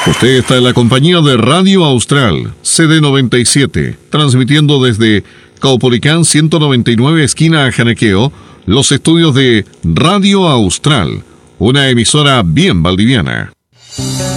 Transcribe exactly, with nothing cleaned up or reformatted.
Usted está en la compañía de Radio Austral, C D noventa y siete, transmitiendo desde Caupolicán ciento noventa y nueve, esquina Janequeo, los estudios de Radio Austral, una emisora bien valdiviana.